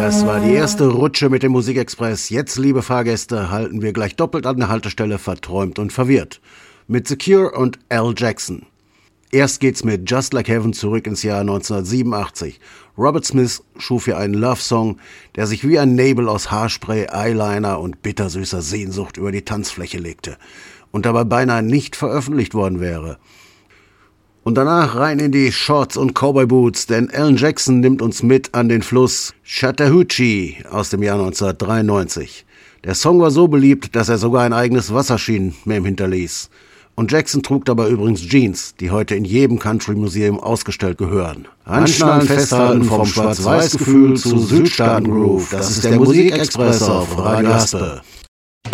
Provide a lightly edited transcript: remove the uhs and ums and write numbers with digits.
Das war die erste Rutsche mit dem Musikexpress. Jetzt, liebe Fahrgäste, halten wir gleich doppelt an der Haltestelle verträumt und verwirrt. Mit The Cure und Al Jackson. Erst geht's mit Just Like Heaven zurück ins Jahr 1987. Robert Smith schuf hier einen Love-Song, der sich wie ein Nebel aus Haarspray, Eyeliner und bittersüßer Sehnsucht über die Tanzfläche legte und dabei beinahe nicht veröffentlicht worden wäre. Und danach rein in die Shorts und Cowboy Boots, denn Alan Jackson nimmt uns mit an den Fluss Chattahoochee aus dem Jahr 1993. Der Song war so beliebt, dass er sogar ein eigenes Wasserschienen-Mem hinterließ. Und Jackson trug dabei übrigens Jeans, die heute in jedem Country-Museum ausgestellt gehören. Anschnallen, festhalten vom Schwarz-Weiß-Gefühl zu Südstaaten-Groove. Das ist der Musikexpress auf Radio Haspe.